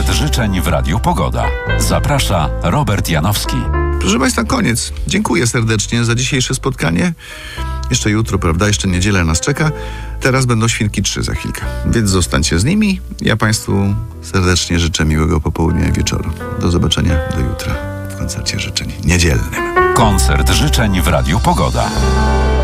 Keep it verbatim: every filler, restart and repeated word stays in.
Koncert życzeń w Radiu Pogoda. Zaprasza Robert Janowski. Proszę Państwa, koniec. Dziękuję serdecznie za dzisiejsze spotkanie. Jeszcze jutro, prawda? Jeszcze niedziela nas czeka. Teraz będą Świnki trzy za chwilkę. Więc zostańcie z nimi. Ja Państwu serdecznie życzę miłego popołudnia i wieczoru. Do zobaczenia do jutra w koncercie życzeń niedzielnym. Koncert życzeń w Radiu Pogoda.